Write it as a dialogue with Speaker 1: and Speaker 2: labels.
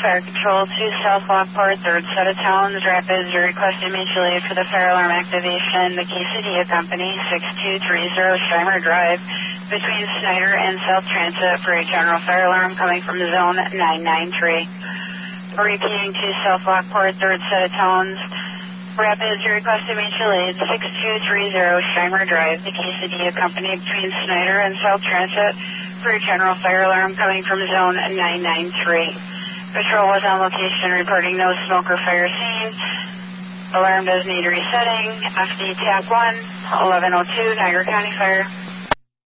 Speaker 1: Fire Control to South Lockport, third set of Towns Rapids. You're requesting mutual aid for the fire alarm activation. The Quesadilla Company, 6230 Schreimer Drive, between Snyder and South Transit for a general fire alarm coming from zone 993. Repeating to South Lockport, third set of Towns Rapids. You're requesting mutual aid, 6230 Schreimer Drive, the Quesadilla Company, between Snyder and South Transit for a general fire alarm coming from zone 993. Patrol was on location reporting no smoke or fire seen. Alarm does need resetting. FD TAC 1, 1102, Niagara County Fire.